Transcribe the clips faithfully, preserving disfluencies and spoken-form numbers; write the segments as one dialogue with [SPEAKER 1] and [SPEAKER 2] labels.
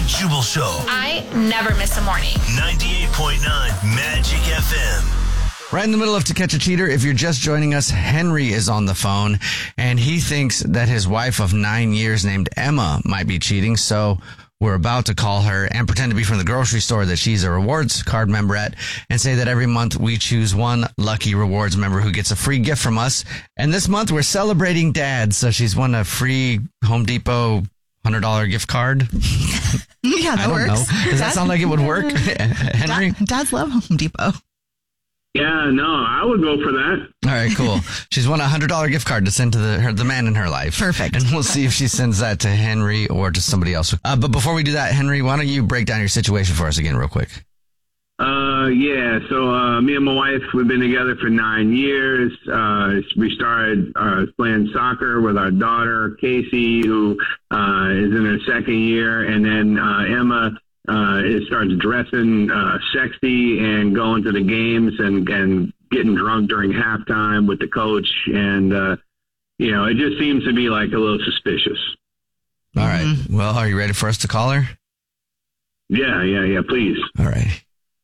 [SPEAKER 1] Jubal Show.
[SPEAKER 2] I never miss a morning.
[SPEAKER 1] ninety-eight point nine Magic F M.
[SPEAKER 3] Right in the middle of To Catch a Cheater, if you're just joining us, Henry is on the phone, and he thinks that his wife of nine years named Emma might be cheating, so we're about to call her and pretend to be from the grocery store that she's a rewards card member at and say that every month we choose one lucky rewards member who gets a free gift from us. And this month we're celebrating dads, so she's won a free Home Depot one hundred dollars gift card.
[SPEAKER 4] Yeah, that
[SPEAKER 3] I don't
[SPEAKER 4] works.
[SPEAKER 3] know. Does that sound like it would work, Henry?
[SPEAKER 4] Dad, dads love Home Depot.
[SPEAKER 5] Yeah, no, I would go for that.
[SPEAKER 3] All right, cool. She's won a one hundred dollars gift card to send to the her, the man in her life.
[SPEAKER 4] Perfect.
[SPEAKER 3] And we'll see if she sends that to Henry or to somebody else. Uh, but before we do that, Henry, why don't you break down your situation for us again real quick?
[SPEAKER 5] Uh, yeah, so uh, me and my wife, we've been together for nine years. Uh, we started uh, playing soccer with our daughter, Casey, who uh, is in her second year. And then uh, Emma uh, is, starts dressing uh, sexy and going to the games and, and getting drunk during halftime with the coach. And, uh, you know, it just seems to be like a little suspicious.
[SPEAKER 3] All right.
[SPEAKER 4] Mm-hmm.
[SPEAKER 3] Well, are you ready for us to call her?
[SPEAKER 5] Yeah, yeah, yeah, please.
[SPEAKER 3] All right.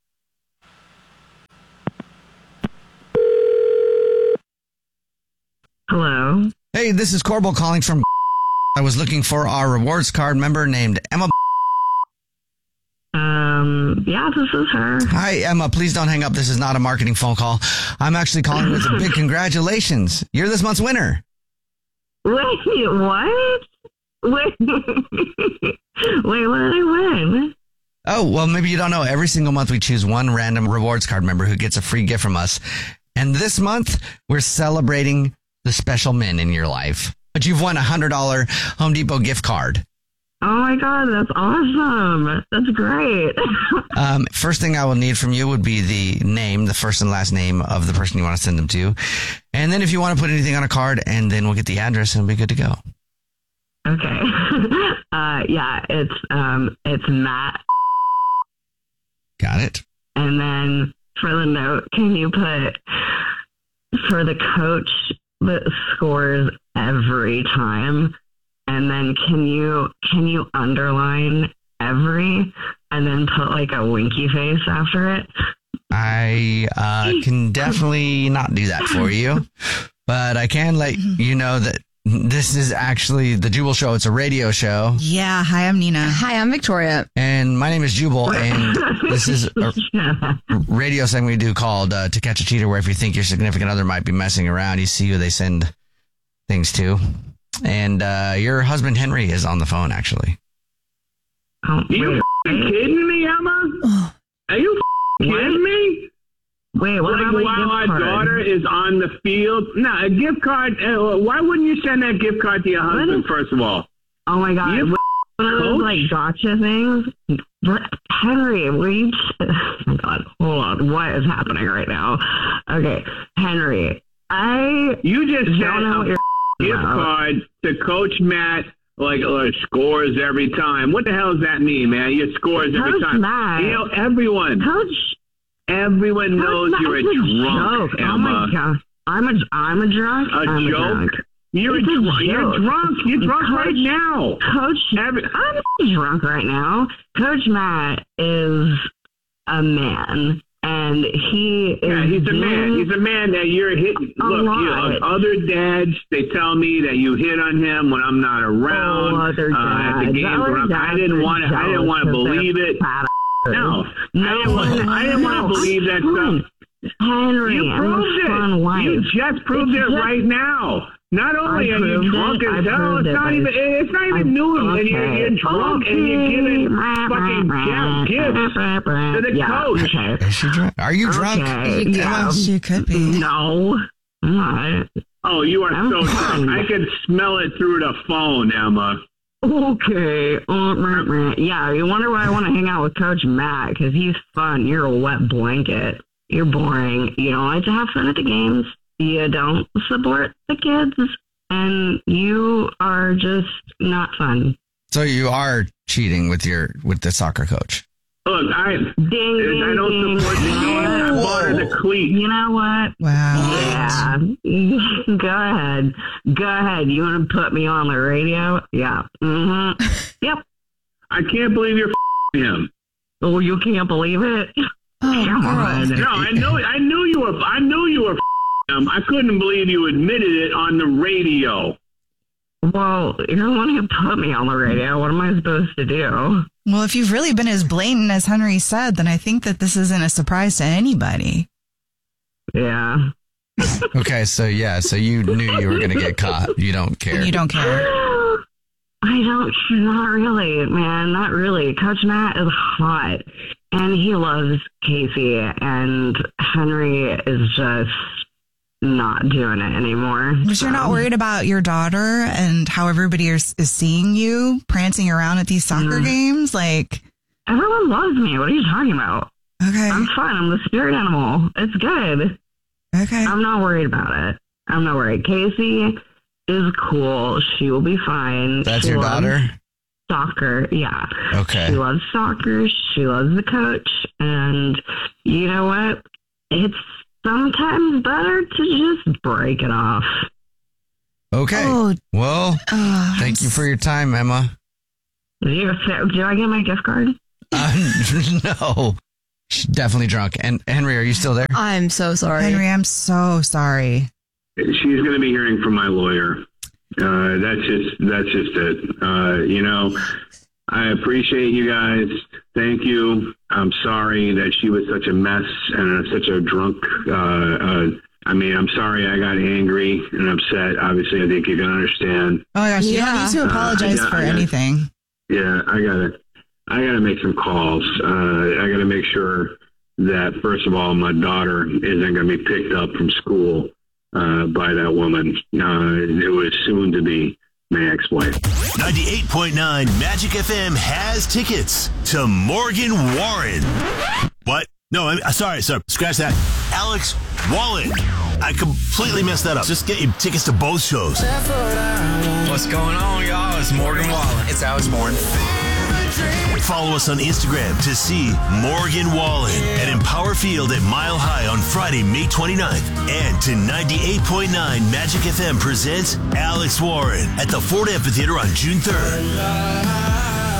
[SPEAKER 6] Hello.
[SPEAKER 3] Hey, this is Corbel calling from. I was looking for our rewards card member named Emma.
[SPEAKER 6] Um, yeah, this is her.
[SPEAKER 3] Hi, Emma. Please don't hang up. This is not a marketing phone call. I'm actually calling with a big congratulations. You're this month's winner.
[SPEAKER 6] Wait, what? Wait, wait, what did I win?
[SPEAKER 3] Oh, well, maybe you don't know. Every single month we choose one random rewards card member who gets a free gift from us. And this month we're celebrating the special men in your life. But you've won a one hundred dollars Home Depot gift card.
[SPEAKER 6] Oh my God, that's awesome. That's great.
[SPEAKER 3] um, first thing I will need from you would be the name, the first and last name of the person you want to send them to. And then if you want to put anything on a card, and then we'll get the address and we'll be good to go.
[SPEAKER 6] Okay. uh, yeah, it's, um, it's Matt.
[SPEAKER 3] Got it.
[SPEAKER 6] And then for the note, can you put for the coach that scores every time? And then can you can you underline every and then put like a winky face after it?
[SPEAKER 3] I uh, can definitely not do that for you, but I can let you know that this is actually the Jubal Show. It's a radio show.
[SPEAKER 4] Yeah. Hi, I'm Nina.
[SPEAKER 2] Hi, I'm Victoria.
[SPEAKER 3] And my name is Jubal, and this is a radio segment we do called uh, To Catch a Cheater, where if you think your significant other might be messing around, you see who they send things to. And uh, your husband, Henry, is on the phone, actually.
[SPEAKER 6] Oh,
[SPEAKER 5] Are you f***ing kidding me, Emma? Are you f***ing kidding me?
[SPEAKER 6] Wait, what
[SPEAKER 5] like
[SPEAKER 6] about my
[SPEAKER 5] while our
[SPEAKER 6] gift card?
[SPEAKER 5] daughter is on the field? No, a gift card. Uh, why wouldn't you send that gift card to your husband, first of all?
[SPEAKER 6] Oh my God.
[SPEAKER 5] You
[SPEAKER 6] One of those like gotcha things. What, Henry, were you? Oh my God, hold on. What is happening right now? Okay, Henry, I
[SPEAKER 5] You just
[SPEAKER 6] don't
[SPEAKER 5] sent
[SPEAKER 6] know what
[SPEAKER 5] a
[SPEAKER 6] you're
[SPEAKER 5] gift
[SPEAKER 6] about.
[SPEAKER 5] card to Coach Matt, like uh, scores every time. What the hell does that mean, man? You scores every
[SPEAKER 6] Coach
[SPEAKER 5] time.
[SPEAKER 6] Matt.
[SPEAKER 5] You know, everyone,
[SPEAKER 6] Coach.
[SPEAKER 5] everyone
[SPEAKER 6] Coach
[SPEAKER 5] knows
[SPEAKER 6] Matt,
[SPEAKER 5] you're a
[SPEAKER 6] it's
[SPEAKER 5] drunk,
[SPEAKER 6] joke.
[SPEAKER 5] Emma.
[SPEAKER 6] Oh my God, I'm a I'm a drunk.
[SPEAKER 5] A
[SPEAKER 6] I'm
[SPEAKER 5] joke?
[SPEAKER 6] A drunk.
[SPEAKER 5] You're,
[SPEAKER 6] It's
[SPEAKER 5] a
[SPEAKER 6] a
[SPEAKER 5] dr- you're
[SPEAKER 6] joke.
[SPEAKER 5] drunk. You're drunk
[SPEAKER 6] Coach-
[SPEAKER 5] right now.
[SPEAKER 6] Coach,
[SPEAKER 5] Every-
[SPEAKER 6] I'm not drunk right now. Coach Matt is a man, and he is.
[SPEAKER 5] Yeah, he's a man.
[SPEAKER 6] doing
[SPEAKER 5] He's a man that you're hitting.
[SPEAKER 6] a
[SPEAKER 5] Look, you
[SPEAKER 6] lot.
[SPEAKER 5] know, other dads, they tell me that you hit on him when I'm not around.
[SPEAKER 6] Oh, other
[SPEAKER 5] uh, at the
[SPEAKER 6] dads.
[SPEAKER 5] games
[SPEAKER 6] Other
[SPEAKER 5] when I'm, I
[SPEAKER 6] dads
[SPEAKER 5] didn't
[SPEAKER 6] are
[SPEAKER 5] want to. I didn't want to
[SPEAKER 6] jealous of their
[SPEAKER 5] believe it.
[SPEAKER 6] fat
[SPEAKER 5] No,
[SPEAKER 6] No,
[SPEAKER 5] I didn't want. I didn't want
[SPEAKER 6] no,
[SPEAKER 5] to believe that
[SPEAKER 6] fine.
[SPEAKER 5] stuff.
[SPEAKER 6] Henry,
[SPEAKER 5] You
[SPEAKER 6] I'm
[SPEAKER 5] proved
[SPEAKER 6] a fun
[SPEAKER 5] it.
[SPEAKER 6] wife.
[SPEAKER 5] You just proved
[SPEAKER 6] It's
[SPEAKER 5] it
[SPEAKER 6] just-
[SPEAKER 5] right now. Not only
[SPEAKER 6] I
[SPEAKER 5] are you
[SPEAKER 6] proved
[SPEAKER 5] drunk
[SPEAKER 6] it.
[SPEAKER 5] as
[SPEAKER 6] I
[SPEAKER 5] hell,
[SPEAKER 6] proved
[SPEAKER 5] it's
[SPEAKER 6] it
[SPEAKER 5] not
[SPEAKER 6] by-
[SPEAKER 5] even. It's not even
[SPEAKER 6] I-
[SPEAKER 5] new. And you're,
[SPEAKER 6] okay.
[SPEAKER 5] you're drunk and you're giving fucking gi- gifts to the
[SPEAKER 6] yeah,
[SPEAKER 5] coach.
[SPEAKER 6] Okay.
[SPEAKER 3] Is she drunk? Are you drunk?
[SPEAKER 6] Okay,
[SPEAKER 3] Emma?
[SPEAKER 6] yeah.
[SPEAKER 4] She could be.
[SPEAKER 6] No. I'm not.
[SPEAKER 5] Oh, you are
[SPEAKER 6] I'm
[SPEAKER 5] so
[SPEAKER 6] fine.
[SPEAKER 5] drunk. I can smell it through the phone, Emma.
[SPEAKER 6] Okay. Uh, meh, meh. Yeah, you wonder why I want to hang out with Coach Matt, because he's fun. You're a wet blanket. You're boring. You don't like to have fun at the games. You don't support the kids. And you are just not fun.
[SPEAKER 3] So you are cheating with your with the soccer coach.
[SPEAKER 5] Look, I
[SPEAKER 6] Ding, ding,
[SPEAKER 5] I don't
[SPEAKER 6] ding.
[SPEAKER 5] support the game. I bought her the cleats.
[SPEAKER 6] You know what?
[SPEAKER 4] Wow.
[SPEAKER 6] Yeah. Go ahead. Go ahead. You want to put me on the radio? Yeah. Mm-hmm. Yep.
[SPEAKER 5] I can't believe you're f***ing him.
[SPEAKER 6] Oh, you can't believe it?
[SPEAKER 4] Oh,
[SPEAKER 6] Come on.
[SPEAKER 5] No, I know, I knew you were, I knew you were f***ing him. I couldn't believe you admitted it on the radio.
[SPEAKER 6] Well, you're the one who put me on the radio. What am I supposed to do?
[SPEAKER 4] Well, if you've really been as blatant as Henry said, then I think that this isn't a surprise to anybody.
[SPEAKER 6] Yeah.
[SPEAKER 3] Okay, so yeah, so you knew you were going to get caught. You don't care.
[SPEAKER 4] You don't care.
[SPEAKER 6] I don't, not really, man, not really. Coach Matt is hot, and he loves Casey, and Henry is just not doing it anymore.
[SPEAKER 4] But
[SPEAKER 6] so.
[SPEAKER 4] you're not worried about your daughter and how everybody is, is seeing you prancing around at these soccer
[SPEAKER 6] Mm.
[SPEAKER 4] games? Like,
[SPEAKER 6] Everyone loves me. What are you talking about?
[SPEAKER 4] okay,
[SPEAKER 6] I'm fine. I'm the spirit animal. It's good.
[SPEAKER 4] okay.
[SPEAKER 6] I'm not worried about it. I'm not worried. Casey is cool. She will be fine.
[SPEAKER 3] That's
[SPEAKER 6] She
[SPEAKER 3] your
[SPEAKER 6] loves
[SPEAKER 3] daughter?
[SPEAKER 6] Soccer, yeah.
[SPEAKER 3] Okay.
[SPEAKER 6] She loves soccer. She loves the coach. And you know what? It's sometimes better to just break it off.
[SPEAKER 3] Okay.
[SPEAKER 4] Oh,
[SPEAKER 3] Well,
[SPEAKER 4] uh,
[SPEAKER 3] thank you for your time, Emma.
[SPEAKER 6] Do, you, do I get my gift card?
[SPEAKER 3] Uh, no. She's definitely drunk. And Henry, are you still there?
[SPEAKER 2] I'm so sorry.
[SPEAKER 4] Henry, I'm so sorry.
[SPEAKER 5] She's going to be hearing from my lawyer. Uh, that's just, that's just it. Uh, you know, I appreciate you guys. Thank you. I'm sorry that she was such a mess and such a drunk. Uh, uh, I mean, I'm sorry I got angry and upset. Obviously, I think you can understand.
[SPEAKER 4] Oh my gosh, you
[SPEAKER 2] Yeah.
[SPEAKER 4] don't need to apologize
[SPEAKER 5] Uh, I got-
[SPEAKER 4] for
[SPEAKER 5] I got-
[SPEAKER 4] anything.
[SPEAKER 5] Yeah, I gotta, I gotta make some calls. Uh, I gotta make sure that first of all, my daughter isn't gonna be picked up from school uh, by that woman. Uh, it was soon to be my ex-wife.
[SPEAKER 1] ninety-eight point nine Magic F M has tickets to Morgan Wallen. What? No, I'm sorry, sorry. Scratch that. Alex Wallen. I completely messed that up. Just get you tickets to both shows.
[SPEAKER 7] What's going on, y'all? It's Morgan Wallen. It's Alex Bourne.
[SPEAKER 1] Follow us on Instagram to see Morgan Wallen at Empower Field at Mile High on Friday, May twenty-ninth. And to ninety-eight point nine Magic F M presents Alex Warren at the Ford Amphitheater on June third.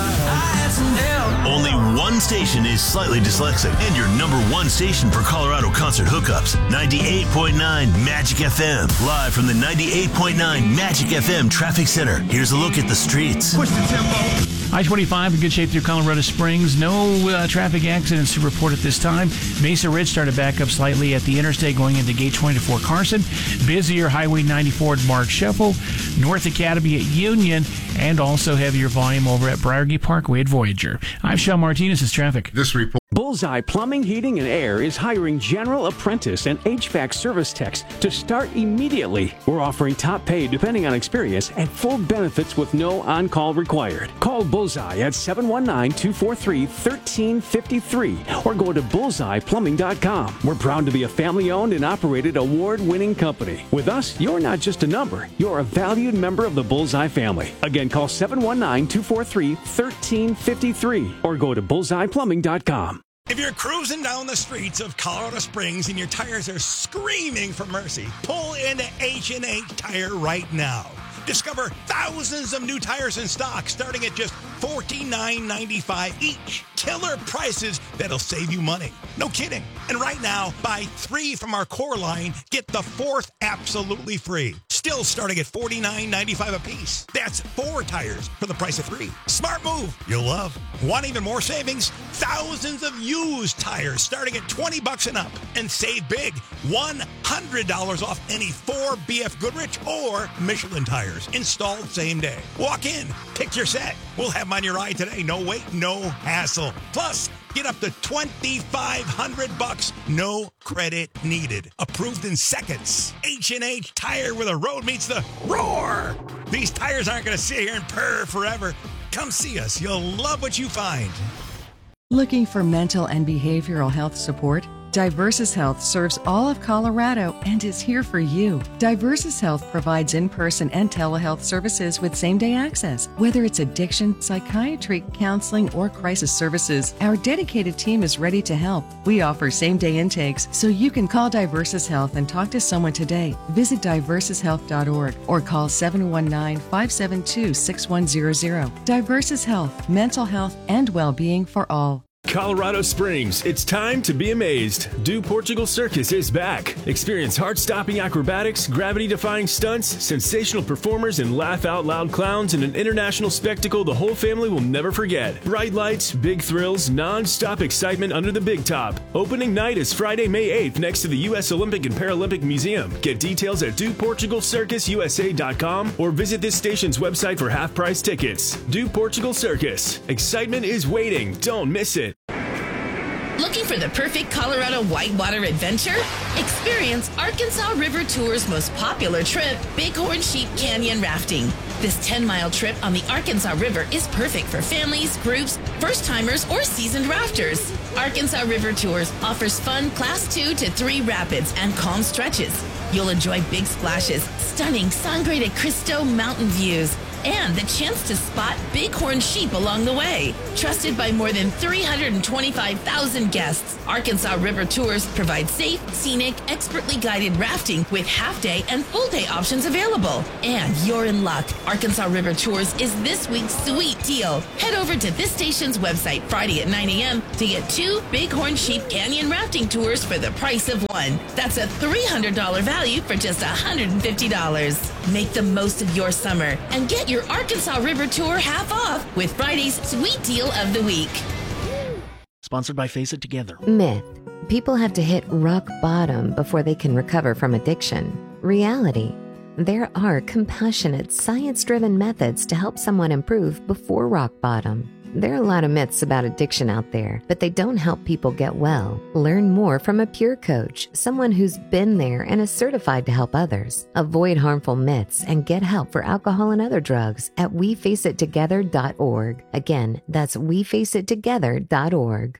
[SPEAKER 1] Only one station is slightly dyslexic, and your number one station for Colorado concert hookups. ninety-eight point nine Magic F M. Live from the ninety-eight point nine Magic F M Traffic Center. Here's a look at the streets.
[SPEAKER 8] I twenty-five in good shape through Colorado Springs. No uh, traffic accidents to report at this time. Mesa Ridge started back up slightly at the interstate going into Gate twenty to Fort Carson. Busier Highway ninety-four at Mark Scheffel. North Academy at Union. And also heavier volume over at Briargate Parkway at Voyager. I'm Sean Martinez. It's traffic.
[SPEAKER 9] This report.
[SPEAKER 10] Bullseye Plumbing, Heating, and Air is hiring general apprentice and H V A C service techs to start immediately. We're offering top pay depending on experience and full benefits with no on-call required. Call Bullseye at seven one nine, two four three, one three five three or go to bullseye plumbing dot com. We're proud to be a family-owned and operated award-winning company. With us, you're not just a number. You're a valued member of the Bullseye family. Again, call seven one nine, two four three, one three five three or go to bullseye plumbing dot com.
[SPEAKER 11] If you're cruising down the streets of Colorado Springs and your tires are screaming for mercy, pull into H and H Tire right now. Discover thousands of new tires in stock starting at just forty-nine ninety-five each. Killer prices that'll save you money. No kidding. And right now, buy three from our core line, get the fourth absolutely free. Still starting at forty-nine ninety-five a piece. That's four tires for the price of three. Smart move. You'll love. Want even more savings? Thousands of used tires starting at twenty bucks and up. And save big. one hundred dollars off any four B F Goodrich or Michelin tires. Installed same day. Walk in, pick your set. We'll have them on your ride today. No wait, no hassle. Plus, get up to twenty-five hundred bucks. No credit needed. Approved in seconds. H and H Tire, where the road meets the roar. These tires aren't going to sit here and purr forever. Come see us. You'll love what you find.
[SPEAKER 12] Looking for mental and behavioral health support?
[SPEAKER 9] Diversus Health serves all of Colorado and is here for you. Diversus Health provides in-person and telehealth services with same-day access. Whether it's addiction, psychiatry, counseling, or crisis services, our dedicated team is ready to help. We offer same-day intakes, so you can call Diversus Health and talk to someone today. Visit diversus health dot org or call seven one nine, five seven two, six one zero zero. Diversus Health, mental health and well-being for all.
[SPEAKER 12] Colorado Springs, it's time to be amazed. Do Portugal Circus is back. Experience heart-stopping acrobatics, gravity-defying stunts, sensational performers, and laugh-out-loud clowns in an international spectacle the whole family will never forget. Bright lights, big thrills, non-stop excitement under the big top. Opening night is Friday, May eighth next to the U S Olympic and Paralympic Museum. Get details at do portugal circus u s a dot com or visit this station's website for half-price tickets. Do Portugal Circus. Excitement is waiting. Don't miss it.
[SPEAKER 13] Looking for the perfect Colorado whitewater adventure? Experience Arkansas River Tour's most popular trip, Bighorn Sheep Canyon Rafting. This ten-mile trip on the Arkansas River is perfect for families, groups, first-timers, or seasoned rafters. Arkansas River Tours offers fun Class two to three rapids and calm stretches. You'll enjoy big splashes, stunning Sangre de Cristo mountain views, and the chance to spot bighorn sheep along the way. Trusted by more than three hundred twenty-five thousand guests, Arkansas River Tours provide safe, scenic, expertly guided rafting with half-day and full-day options available. And you're in luck. Arkansas River Tours is this week's sweet deal. Head over to this station's website Friday at nine a.m. to get two Bighorn Sheep Canyon rafting tours for the price of one. That's a three hundred dollars value for just one hundred fifty dollars. Make the most of your summer and get your Arkansas River Tour half off with Friday's Sweet Deal of the Week.
[SPEAKER 8] Sponsored by Face It Together.
[SPEAKER 14] Myth. People have to hit rock bottom before they can recover from addiction. Reality. There are compassionate, science-driven methods to help someone improve before rock bottom. There are a lot of myths about addiction out there, but they don't help people get well. Learn more from a peer coach, someone who's been there and is certified to help others. Avoid harmful myths and get help for alcohol and other drugs at we face it together dot org. Again, that's we face it together dot org.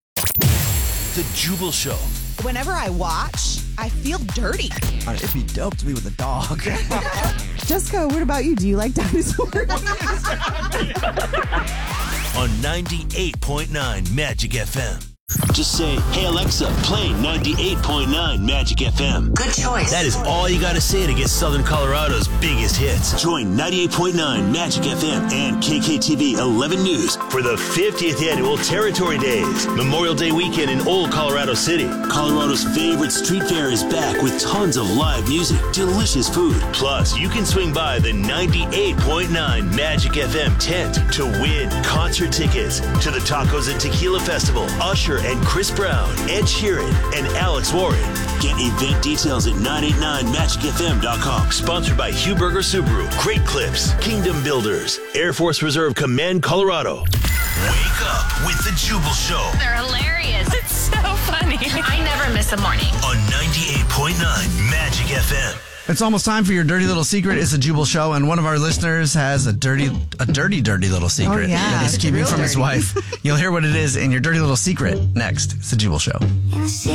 [SPEAKER 1] The Jubal Show.
[SPEAKER 4] Whenever I watch, I feel dirty.
[SPEAKER 15] It'd be dope to be with a dog.
[SPEAKER 16] Jessica, what about you? Do you like dinosaurs?
[SPEAKER 1] On ninety-eight point nine Magic F M. Just say, hey Alexa, play ninety-eight point nine Magic F M.
[SPEAKER 17] Good choice.
[SPEAKER 1] That is all you got to say to get Southern Colorado's biggest hits. Join ninety-eight point nine Magic F M and K K T V eleven News for the fiftieth Annual Territory Days, Memorial Day weekend in Old Colorado City. Colorado's favorite street fair is back with tons of live music, delicious food. Plus, you can swing by the ninety-eight point nine Magic F M tent to win concert tickets to the Tacos and Tequila Festival, Usher and Chris Brown, Ed Sheeran, and Alex Warren. Get event details at nine eight nine magic f m dot com. Sponsored by Hugh Berger Subaru, Great Clips, Kingdom Builders, Air Force Reserve Command, Colorado. Wake up with the Jubal Show.
[SPEAKER 2] They're hilarious. It's so funny. I never miss a morning.
[SPEAKER 1] On ninety-eight point nine Magic F M.
[SPEAKER 3] It's almost time for your dirty little secret. It's a Jubal Show, and one of our listeners has a dirty, a dirty, dirty little secret
[SPEAKER 4] oh, yeah.
[SPEAKER 3] that he's keeping from his wife. You'll hear what it is in your dirty little secret next. It's a Jubal Show.